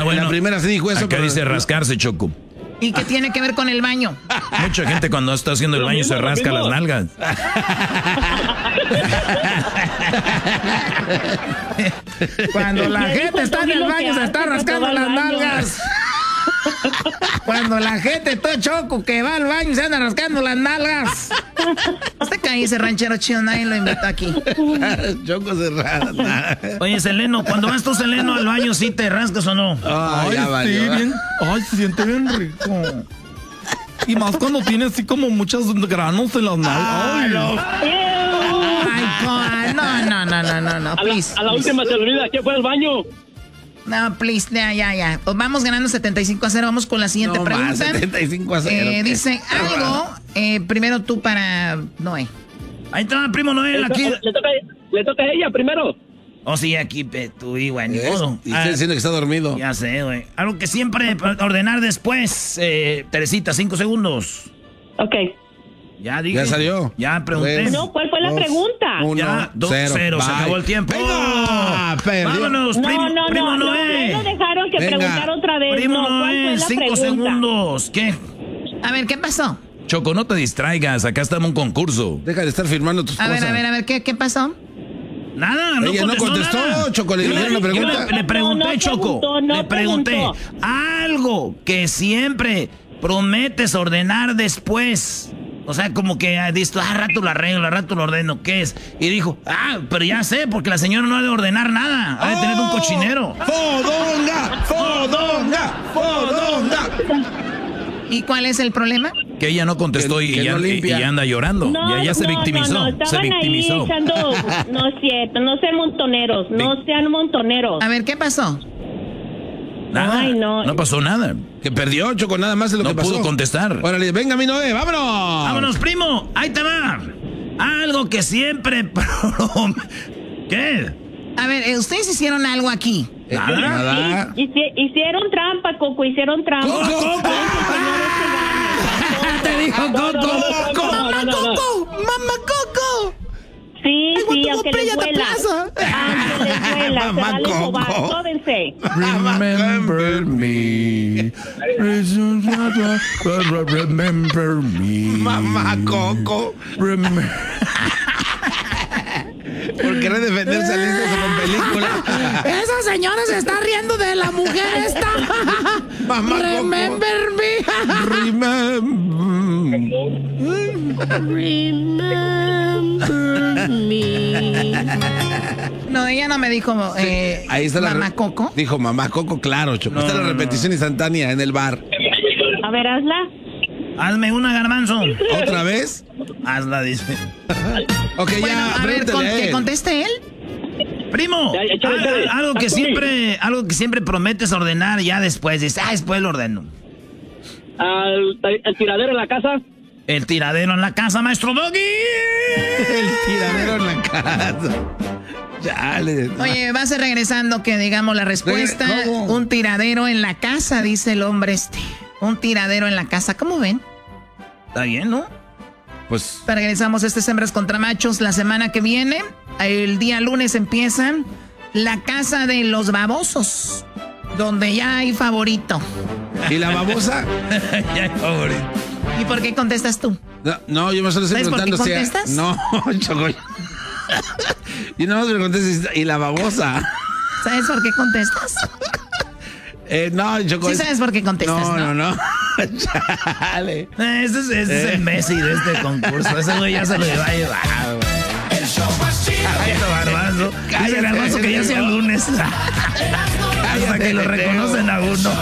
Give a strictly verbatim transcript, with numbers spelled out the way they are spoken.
Ah, bueno. La primera sí dijo eso. Acá pero... dice rascarse, Choco. ¿Y qué tiene que ver con el baño? Mucha gente cuando está haciendo el baño se rasca las nalgas. Cuando la gente está en el baño se está rascando las nalgas. Cuando la gente, todo Choco, que va al baño se anda rascando las nalgas. Este caí ese ranchero chido, nadie lo invitó aquí. Choco se rasca. Oye, Seleno, cuando vas tú, Seleno, al baño, ¿sí te rascas o no? Ay, Ay, ya sí, valió. bien. Ay, se siente bien rico. Y más cuando tiene así como muchos granos en las nalgas. Ay, no. Ay, co- no, no, no, no, no, no, A la, please. a la última se le olvida que fue al baño. No, please, ya, ya, ya. Pues vamos ganando setenta y cinco a cero. Vamos con la siguiente No pregunta. más, setenta y cinco a cero. Eh, dice algo, eh, primero tú para Noé. Ahí está, primo Noel, Le, aquí. toca, le, toca, le toca a ella primero. Oh, sí, aquí, pe, tú y güey, ni ¿Ves? modo. Y está Ah, diciendo que está dormido. ya sé, güey. Algo que siempre ordenar después. Eh, Teresita, cinco segundos. Ok. Ya dije. Ya salió. Ya pregunté. Tres, No, ¿cuál fue la dos, pregunta? Uno, Ya, dos, cero. cero, se Bye. acabó el tiempo. ¡Venga! Perdió. Vámonos, No, primo, no, primo no, no, Noé. no dejaron que Venga. preguntara otra vez. Primo no, ¿cuál Noé, fue la cinco pregunta? segundos. ¿Qué? A ver, ¿qué pasó? Choco, no te distraigas, acá estamos en un concurso. Deja de estar firmando tus A cosas. ver, a ver, a ver, ¿qué, qué pasó? Nada, no Ella no contestó, contestó, nada. Choco, le Yo hicieron la yo pregunta. Le, le pregunté, No, no Choco, preguntó, no le pregunté. preguntó. Algo que siempre prometes ordenar después. O sea, como que ah, dices, ah, rato lo arreglo, al rato lo ordeno, ¿qué es? Y dijo, ah, pero ya sé, porque la señora no ha de ordenar nada, ha de tener un cochinero. ¡Fodonga! ¡Fodonga! ¡Fodonga! ¿Y cuál es el problema? Que ella no contestó Que- y, que ya, no y- limpia. y ya anda llorando. No, ya, ya se no, victimizó. No, no, se estaban victimizó. ahí echando... No es cierto, no sean montoneros, no sean montoneros. A ver, ¿qué pasó? Nada. Ay, no. No pasó nada. Que perdió, Choco, nada más es lo No que pasó. pudo contestar. Órale, venga, mi Noé, vámonos. Vámonos, primo. Ahí te va. Algo que siempre... prom- ¿Qué? A ver, eh, ustedes hicieron algo aquí. Eh, Nada. Nada. Hici- hicieron trampa, Coco, hicieron trampa. ¡Coco! Te dijo Coco. no, Mamá no, no. Coco, mamá Coco. Sí, I want sí, to go aunque play les at the duela. plaza. Aunque les duela, se Mamá vale Coco. sobar, sóbense. Remember me. Remember me. Mamá Coco. Remember. Por querer defender saliendo con película. Esa señora se está riendo de la mujer esta. Mamá Coco. Remember me. Remember. Remember me. No, ella no me dijo eh, Ahí está la mamá re- Coco. Dijo mamá Coco, claro, Choco. No, está la no, repetición instantánea en el bar. A ver, hazla. Hazme una, garbanzo. ¿Otra vez? Hazla, dice. Ok, Bueno, ya, a ver, pregúntale con- a que él. conteste él. Primo, Ya, ya, échale, al- échale. algo que Vas siempre, algo que siempre prometes ordenar ya después, dices, ah, después lo ordeno. Al, al tiradero en la casa. El tiradero en la casa, maestro Doggy. El tiradero en la casa. Chale. Oye, vas a regresando que digamos la respuesta. Regre- ¿cómo? Un tiradero en la casa, dice el hombre este. Un tiradero en la casa. ¿Cómo ven? Está bien, ¿no? Pues Regresamos a este Hembras contra Machos la semana que viene. El día lunes empieza la casa de los babosos, donde ya hay favorito. ¿y la babosa? Ya, favorito. ¿Y por qué contestas tú? No, no, yo me solo estoy ¿Sabes por qué preguntando si... contestas? No, Choco. Y no me pregunté si... ¿Y la babosa? ¿Sabes por qué contestas? Eh, no, Choco. Sí es- sabes por qué contestas, No, ¿no? no, no. Chale. Eh, Ese es, ese es el Messi de este concurso. Ese güey ya se lo iba a llevar, güey. El show más chido. Cállate, garbanzo. Dice Cállate, garbanzo que ya sea lunes. Hasta que lo reconocen a uno.